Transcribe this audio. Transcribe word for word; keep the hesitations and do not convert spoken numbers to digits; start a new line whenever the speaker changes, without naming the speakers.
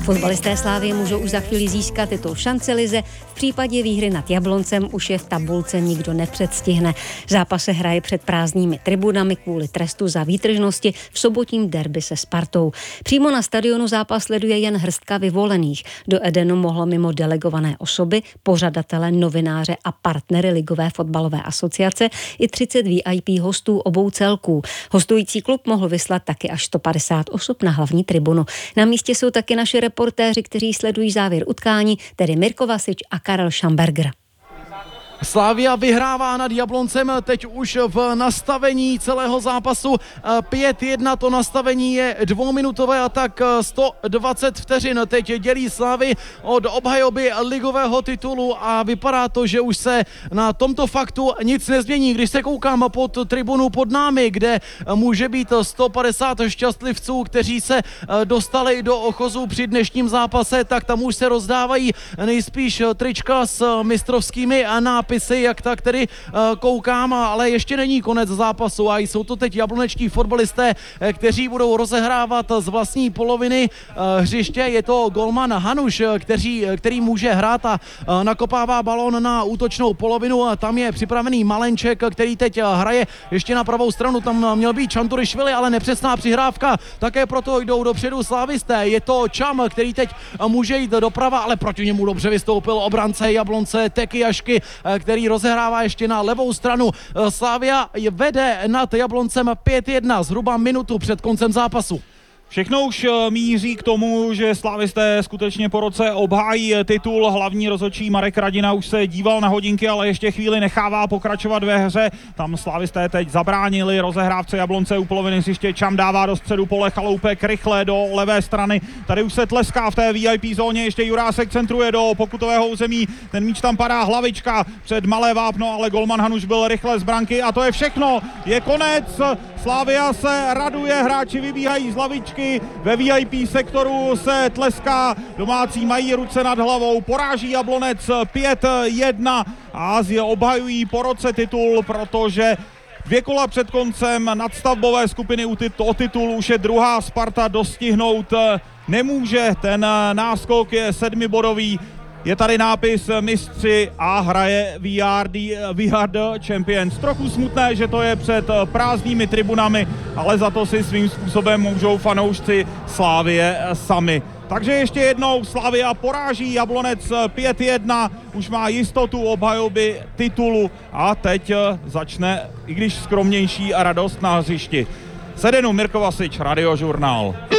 Fotbalisté Slávie můžou už za chvíli získat titul Šancelize. V případě výhry nad Jabloncem už je v tabulce nikdo nepředstihne. Zápas se hraje před prázdnými tribunami kvůli trestu za výtržnosti v sobotním derby se Spartou. Přímo na stadionu zápas sleduje jen hrstka vyvolených. Do Edenu mohlo mimo delegované osoby, pořadatele, novináře a partnery Ligové fotbalové asociace i třicet V I P hostů obou celků. Hostující klub mohl vyslat taky až sto padesát osob na hlavní tribunu. Na místě jsou taky naši reportéři, kteří sledují závěr utkání, tedy Mirko Vasič a Karel Šamberger.
Slavia vyhrává nad Jabloncem teď už v nastavení celého zápasu pět jedna. To nastavení je dvouminutové a tak sto dvacet vteřin teď dělí Slavii od obhajoby ligového titulu a vypadá to, že už se na tomto faktu nic nezmění. Když se koukám pod tribunu pod námi, kde může být sto padesát šťastlivců, kteří se dostali do ochozu při dnešním zápase, tak tam už se rozdávají nejspíš trička s mistrovskými nápisy. Jak tak tedy koukám, ale ještě není konec zápasu a jsou to teď jablonečtí fotbalisté, kteří budou rozehrávat z vlastní poloviny hřiště. Je to golman Hanuš, který, který může hrát a nakopává balón na útočnou polovinu a tam je připravený Malenček, který teď hraje ještě na pravou stranu. Tam měl být Čanturišvili, ale nepřesná přihrávka, také proto jdou dopředu slávisté. Je to Čam, který teď může jít doprava, ale proti němu dobře vystoupil obránce Jablonce Tekyjašky, který rozehrává ještě na levou stranu. Slavia vede nad Jabloncem pět jedna, zhruba minutu před koncem zápasu.
Všechno už míří k tomu, že slávisté skutečně po roce obhájí titul. Hlavní rozhodčí Marek Radina už se díval na hodinky, ale ještě chvíli nechává pokračovat ve hře. Tam slávisté teď zabránili rozehrávce Jablonce u poloviny hřiště. Čam dává do středu pole, Chaloupek rychle do levé strany. Tady už se tleská v té V I P zóně, ještě Jurásek centruje do pokutového území. Ten míč tam padá, hlavička před malé vápno, ale golman Hanuš byl rychle z branky a to je všechno. Je konec. Slavia se raduje, hráči vybíhají z lavičky. Ve V I P sektoru se tleská, domácí mají ruce nad hlavou, poráží Jablonec pět jedna a obhajují po roce titul, protože dvě kola před koncem nadstavbové skupiny o titul už je druhá Sparta dostihnout nemůže. Ten náskok je sedmibodový. Je tady nápis mistři a hraje V R D, V R D Champions. Trochu smutné, že to je před prázdnými tribunami, ale za to si svým způsobem můžou fanoušci Slavie sami. Takže ještě jednou Slavia poráží Jablonec pět jedna, už má jistotu obhajoby titulu a teď začne, i když skromnější, radost na hřišti. Sedenu Mirko Vasič, Radiožurnál.